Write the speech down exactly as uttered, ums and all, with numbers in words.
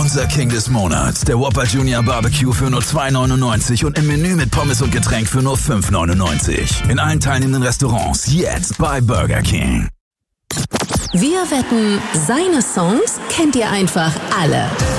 Unser King des Monats, der Whopper Junior Barbecue für nur zwei neunundneunzig und im Menü mit Pommes und Getränk für nur fünf neunundneunzig. In allen teilnehmenden Restaurants jetzt bei Burger King. Wir wetten, seine Songs kennt ihr einfach alle.